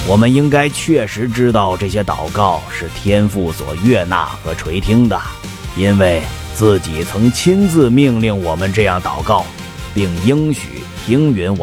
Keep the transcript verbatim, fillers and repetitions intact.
我们应该确实知道这些祷告是天父所悦纳和垂听的，因为自己曾亲自命令我们这样祷告，并应许听允我